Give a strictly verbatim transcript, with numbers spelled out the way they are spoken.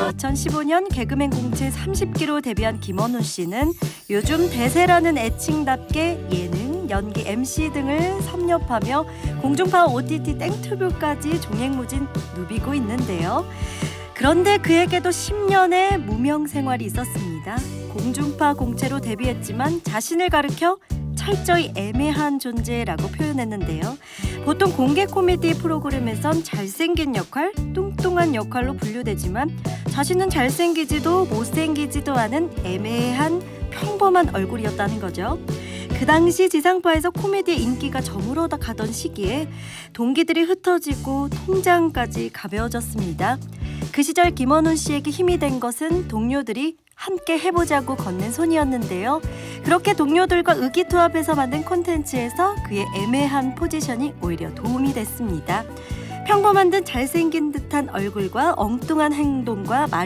이천십오 년 개그맨 공채 삼십 기로 데뷔한 김원훈 씨는 요즘 대세라는 애칭답게 예능, 연기, 엠씨 등을 섭렵하며 공중파 오티티 땡튜브까지 종횡무진 누비고 있는데요. 그런데 그에게도 십 년의 무명 생활이 있었습니다. 공중파 공채로 데뷔했지만 자신을 가리켜 철저히 애매한 존재라고 표현했는데요. 보통 공개 코미디 프로그램에선 잘생긴 역할, 뚱뚱한 역할로 분류되지만 자신은 잘생기지도 못생기지도 않은 애매한 평범한 얼굴이었다는 거죠. 그 당시 지상파에서 코미디의 인기가 저물어다 가던 시기에 동기들이 흩어지고 통장까지 가벼워졌습니다. 그 시절 김원훈 씨에게 힘이 된 것은 동료들이 함께 해보자고 건넨 손이었는데요. 그렇게 동료들과 의기투합해서 만든 콘텐츠에서 그의 애매한 포지션이 오히려 도움이 됐습니다. 평범한 듯 잘생긴 듯한 얼굴과 엉뚱한 행동과 말